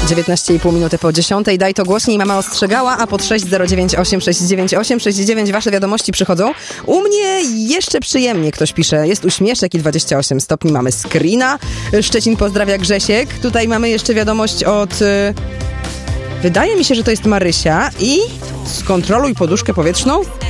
19,5 minuty po 10. Daj to głośniej, mama ostrzegała, a pod 609869869 wasze wiadomości przychodzą. U mnie jeszcze przyjemnie, ktoś pisze. Jest uśmieszek i 28 stopni, mamy screena. Szczecin pozdrawia Grzesiek. Tutaj mamy jeszcze wiadomość od... Wydaje mi się, że to jest Marysia i skontroluj poduszkę powietrzną.